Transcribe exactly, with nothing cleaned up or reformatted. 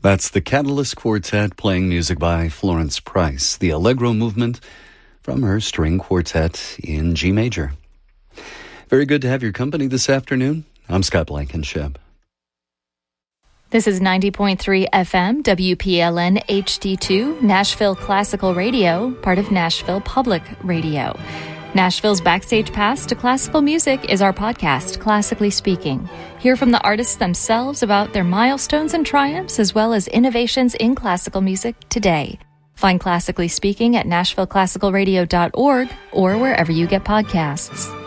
That's the Catalyst Quartet playing music by Florence Price, the Allegro movement from her string quartet in G major. Very good to have your company this afternoon. I'm Scott Blankenship. This is ninety point three F M, W P L N H D two, Nashville Classical Radio, part of Nashville Public Radio. Nashville's Backstage Pass to Classical Music is our podcast, Classically Speaking. Hear from the artists themselves about their milestones and triumphs, as well as innovations in classical music today. Find Classically Speaking at nashville classical radio dot org or wherever you get podcasts.